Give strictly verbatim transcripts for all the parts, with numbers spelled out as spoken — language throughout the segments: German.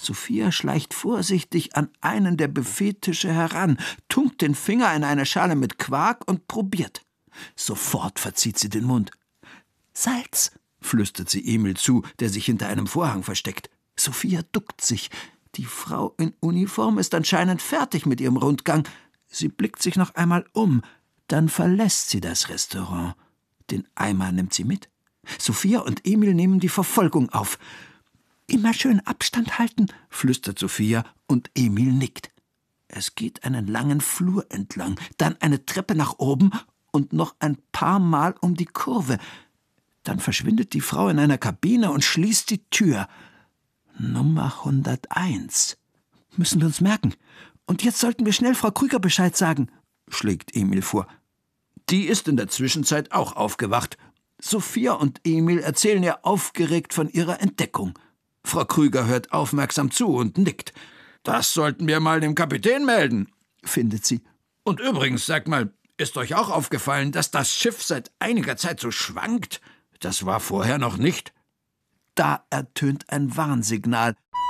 Sophia schleicht vorsichtig an einen der Buffettische heran, tunkt den Finger in eine Schale mit Quark und probiert. Sofort verzieht sie den Mund. »Salz«, flüstert sie Emil zu, der sich hinter einem Vorhang versteckt. Sophia duckt sich. Die Frau in Uniform ist anscheinend fertig mit ihrem Rundgang. Sie blickt sich noch einmal um, dann verlässt sie das Restaurant. Den Eimer nimmt sie mit. Sophia und Emil nehmen die Verfolgung auf. »Immer schön Abstand halten«, flüstert Sophia, und Emil nickt. Es geht einen langen Flur entlang, dann eine Treppe nach oben und noch ein paar Mal um die Kurve. Dann verschwindet die Frau in einer Kabine und schließt die Tür. Nummer hunderteins. Müssen wir uns merken. Und jetzt sollten wir schnell Frau Krüger Bescheid sagen, schlägt Emil vor. Die ist in der Zwischenzeit auch aufgewacht. Sophia und Emil erzählen ihr aufgeregt von ihrer Entdeckung. Frau Krüger hört aufmerksam zu und nickt. »Das sollten wir mal dem Kapitän melden«, findet sie. »Und übrigens, sag mal, ist euch auch aufgefallen, dass das Schiff seit einiger Zeit so schwankt? Das war vorher noch nicht.« Da ertönt ein Warnsignal.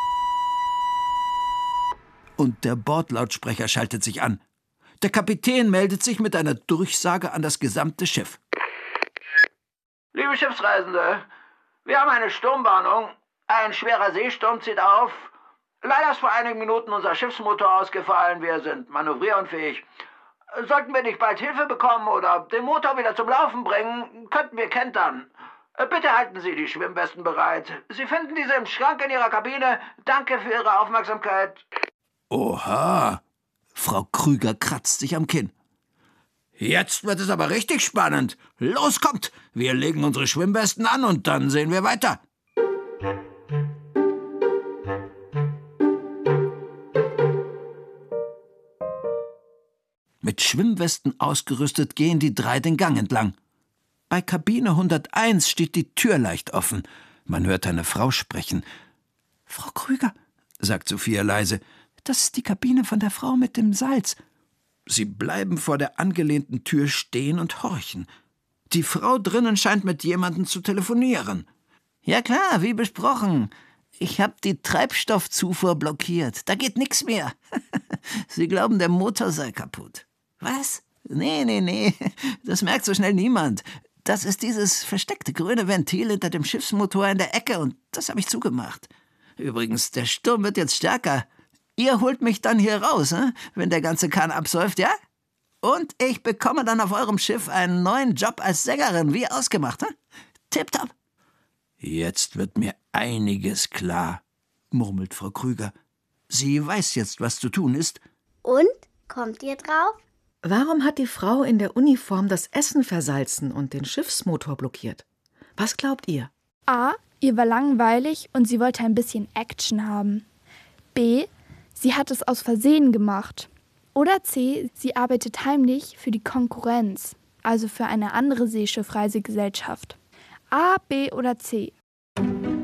Und der Bordlautsprecher schaltet sich an. Der Kapitän meldet sich mit einer Durchsage an das gesamte Schiff. »Liebe Schiffsreisende, wir haben eine Sturmwarnung. Ein schwerer Seesturm zieht auf. Leider ist vor einigen Minuten unser Schiffsmotor ausgefallen. Wir sind manövrierunfähig. Sollten wir nicht bald Hilfe bekommen oder den Motor wieder zum Laufen bringen, könnten wir kentern. Bitte halten Sie die Schwimmwesten bereit. Sie finden diese im Schrank in Ihrer Kabine. Danke für Ihre Aufmerksamkeit.« Oha! Frau Krüger kratzt sich am Kinn. »Jetzt wird es aber richtig spannend. Los, kommt! Wir legen unsere Schwimmwesten an und dann sehen wir weiter.« Mit Schwimmwesten ausgerüstet gehen die drei den Gang entlang. Bei Kabine hunderteins steht die Tür leicht offen. Man hört eine Frau sprechen. »Frau Krüger«, sagt Sophia leise, »das ist die Kabine von der Frau mit dem Salz.« Sie bleiben vor der angelehnten Tür stehen und horchen. Die Frau drinnen scheint mit jemandem zu telefonieren. »Ja klar, wie besprochen. Ich hab die Treibstoffzufuhr blockiert. Da geht nix mehr. Sie glauben, der Motor sei kaputt.« »Was? Nee, nee, nee. Das merkt so schnell niemand. Das ist dieses versteckte grüne Ventil hinter dem Schiffsmotor in der Ecke und das habe ich zugemacht. Übrigens, der Sturm wird jetzt stärker. Ihr holt mich dann hier raus, äh, wenn der ganze Kahn absäuft, ja? Und ich bekomme dann auf eurem Schiff einen neuen Job als Sängerin, wie ausgemacht, äh? Tipptopp.« »Jetzt wird mir einiges klar«, murmelt Frau Krüger. Sie weiß jetzt, was zu tun ist. Und? Kommt ihr drauf? Warum hat die Frau in der Uniform das Essen versalzen und den Schiffsmotor blockiert? Was glaubt ihr? A. Ihr war langweilig und sie wollte ein bisschen Action haben. B. Sie hat es aus Versehen gemacht. Oder C. Sie arbeitet heimlich für die Konkurrenz, also für eine andere Seeschiffreisegesellschaft. A, B oder C?